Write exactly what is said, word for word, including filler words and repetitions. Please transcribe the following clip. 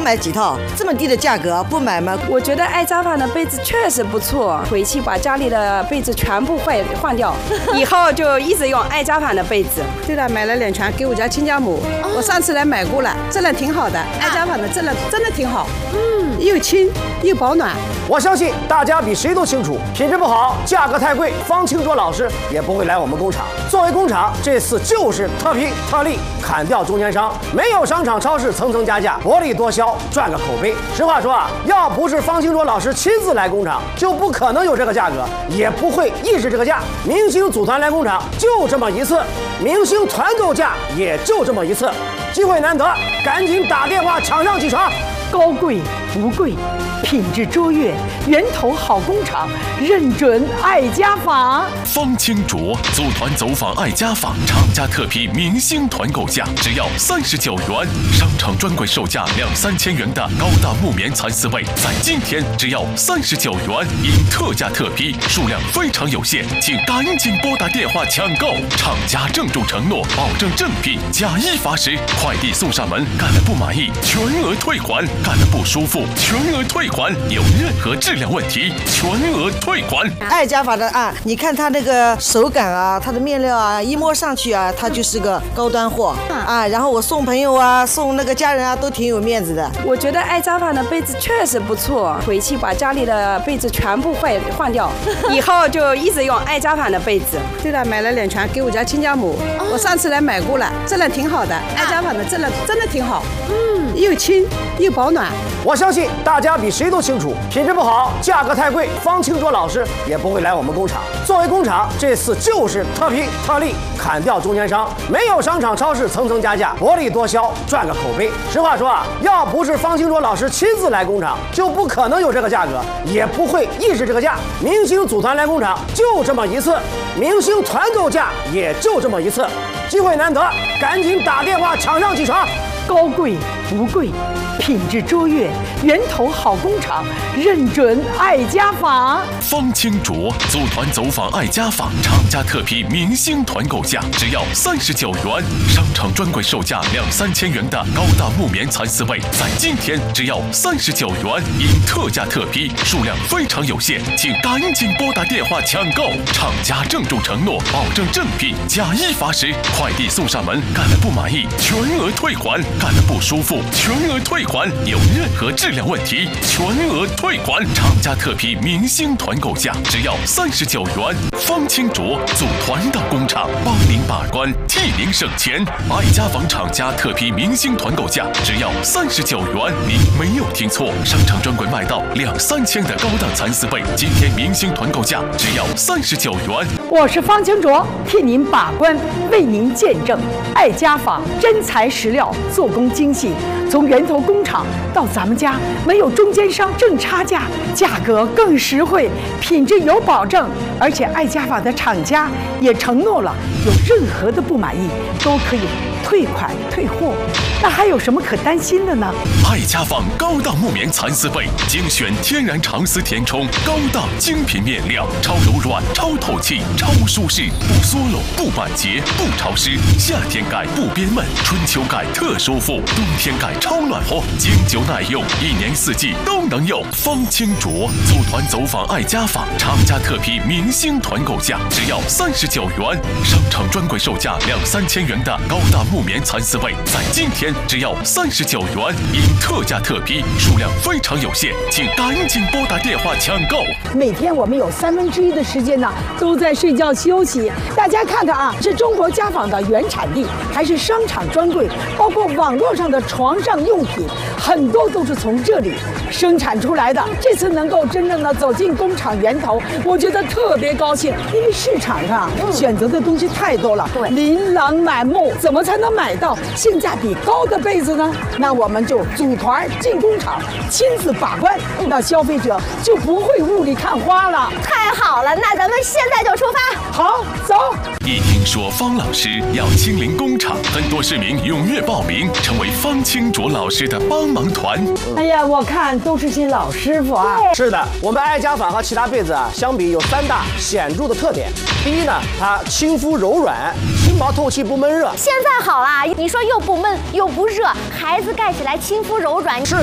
买几套，这么低的价格不买吗？ 我觉得爱家纺的被子确实不错，回去把家里的被子全部换换掉，以后就一直用爱家纺的被子。 对了，买了两床给我家亲家母，哦、我上次来买过了，质量挺好的，爱家纺的质量真的挺好，嗯，又轻又保暖。 我相信大家比谁都清楚，品质不好，价格太贵，方清卓老师也不会来我们工厂。作为工厂，这次就是特批特例，砍掉中间商，没有商场超市层层加价，薄利多销，赚个口碑。实话说啊，要不是方清卓老师亲自来工厂，就不可能有这个价格，也不会抑制这个价。明星组团来工厂就这么一次，明星团购价也就这么一次，机会难得，赶紧打电话抢上几床。 高贵不贵，品质卓越，源头好工厂，认准爱家纺。 方清卓组团走访爱家纺，厂家特批明星团购价只要三十九元，商场专柜售价两三千元的高档木棉蚕丝被，在今天只要三十九元，因特价特批，数量非常有限，请赶紧拨打电话抢购。厂家郑重承诺，保证正品，假一罚十，快递送上门，干了不满意全额退款。干得不舒服，全额退款；有任何质量问题，全额退款。 爱家纺的啊，你看它那个手感啊，它的面料啊，一摸上去啊，它就是个高端货啊。然后我送朋友啊，送那个家人啊，都挺有面子的。 我觉得爱家纺的被子确实不错，回去把家里的被子全部换换掉，以后就一直用爱家纺的被子。 对了，买了两床给我家亲家母，哦、我上次来买过了，质量挺好的，爱家纺的质量真的挺好，嗯，又轻又保暖。 我相信大家比谁都清楚，品质不好，价格太贵，方清卓老师也不会来我们工厂。作为工厂，这次就是特批特例，砍掉中间商，没有商场超市层层加价，薄利多销，赚个口碑。实话说啊，要不是方清卓老师亲自来工厂，就不可能有这个价格，也不会抑制这个价。明星组团来工厂就这么一次，明星团购价也就这么一次，机会难得，赶紧打电话抢上几床。 高贵不贵，品质卓越，源头好工厂，认准爱家纺。 方清卓组团走访爱家纺，厂家特批明星团购价只要三十九元，商场专柜售价两三千元的高档木棉蚕丝被，在今天只要三十九元，因特价特批，数量非常有限，请赶紧拨打电话抢购。厂家郑重承诺，保证正品，假一罚十，快递送上门，干了不满意全额退款。干得不舒服，全额退款；有任何质量问题，全额退款。厂家特批明星团购价只要三十九元。方清卓组团到工厂，帮您把关，替您省钱。爱家纺厂家特批明星团购价只要三十九元，您没有听错，商场专柜卖到两三千的高档蚕丝被，今天明星团购价只要三十九元。 我是方清卓，替您把关，为您见证。爱家纺真材实料，做工精细，从源头工厂到咱们家，没有中间商挣差价，价格更实惠，品质有保证。而且爱家纺的厂家也承诺了，有任何的不满意都可以退款退货。那还有什么可担心的呢？ 爱家纺高档木棉蚕丝被，精选天然长丝填充，高档精品面料，超柔软、超透气、超舒适，不缩拢、不板结、不潮湿。夏天盖不憋闷，春秋盖特舒服，冬天盖超暖和，经久耐用，一年四季都能用。方清卓组团走访爱家纺，厂家特批明星团购价只要三十九元，商场专柜售价两三千元的高档木棉蚕丝被，在今天只要三十九元，因特价特批，数量非常有限，请赶紧拨打电话抢购。 每天我们有三分之一的时间呢，都在睡觉休息。大家看看啊，是中国家纺的原产地，还是商场专柜，包括网络上的床上用品，很多都是从这里生产出来的。这次能够真正的走进工厂源头，我觉得特别高兴，因为市场上选择的东西太多了，琳琅满目，怎么才能买到性价比高的被子呢？那我们就组团进工厂，亲自把关，那消费者就不会雾里看花了。 太好了，那咱们现在就出发。 好，走。 一听说方老师要亲临工厂，很多市民踊跃报名，成为方清卓老师的帮忙团。 哎呀，我看都是些老师傅啊。 是的，我们爱家纺和其他被子啊相比，有三大显著的特点。第一呢，它亲肤柔软，轻薄透气，不闷热。 现在好啦，你说又不闷又不热，孩子盖起来亲肤柔软。 是